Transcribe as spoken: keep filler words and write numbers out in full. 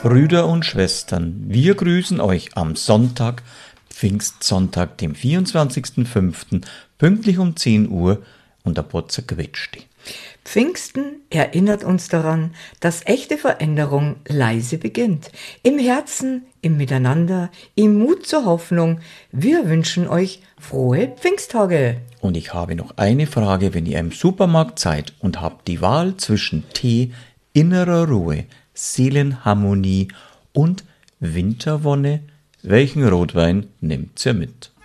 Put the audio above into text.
Brüder und Schwestern, wir grüßen euch am Sonntag, Pfingstsonntag, dem vierundzwanzigsten fünften pünktlich um zehn Uhr und der Potzer quetschte. Pfingsten erinnert uns daran, dass echte Veränderung leise beginnt. Im Herzen, im Miteinander, im Mut zur Hoffnung. Wir wünschen euch frohe Pfingsttage. Und ich habe noch eine Frage, wenn ihr im Supermarkt seid und habt die Wahl zwischen Tee, innerer Ruhe, Seelenharmonie und Winterwonne, welchen Rotwein nehmt ihr mit?